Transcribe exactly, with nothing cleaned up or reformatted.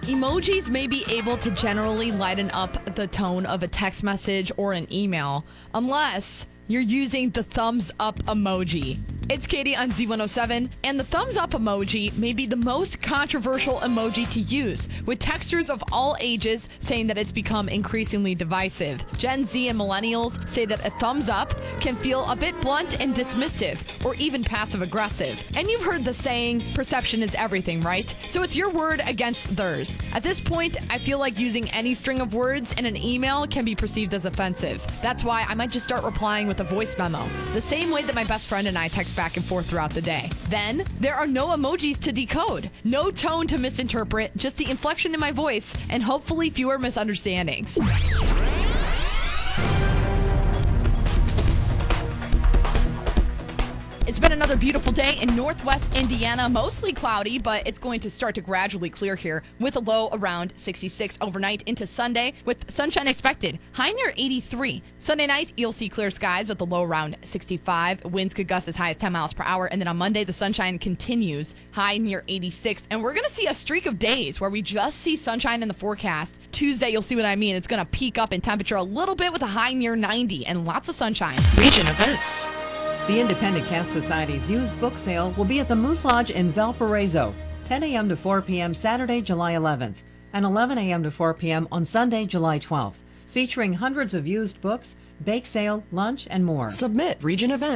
Emojis may be able to generally lighten up the tone of a text message or an email, unless you're using the thumbs up emoji. It's Katie on Z one oh seven, and the thumbs up emoji may be the most controversial emoji to use, with texters of all ages saying that it's become increasingly divisive. Gen Z and millennials say that a thumbs up can feel a bit blunt and dismissive, or even passive-aggressive. And you've heard the saying, perception is everything, right? So it's your word against theirs. At this point, I feel like using any string of words in an email can be perceived as offensive. That's why I might just start replying with a voice memo, the same way that my best friend and I text back and forth throughout the day. Then, there are no emojis to decode, no tone to misinterpret, just the inflection in my voice, and hopefully fewer misunderstandings. It's been another beautiful day in northwest Indiana, mostly cloudy, but it's going to start to gradually clear here with a low around sixty-six overnight into Sunday with sunshine expected, high near eighty-three. Sunday night, you'll see clear skies with a low around sixty-five. Winds could gust as high as ten miles per hour. And then on Monday, the sunshine continues, high near eighty-six. And we're going to see a streak of days where we just see sunshine in the forecast. Tuesday, you'll see what I mean. It's going to peak up in temperature a little bit with a high near ninety and lots of sunshine. Region events. The Independent Cat Society's used book sale will be at the Moose Lodge in Valparaiso, ten a.m. to four p.m. Saturday, July eleventh, and eleven a.m. to four p.m. on Sunday, July twelfth, featuring hundreds of used books, bake sale, lunch, and more. Submit region events.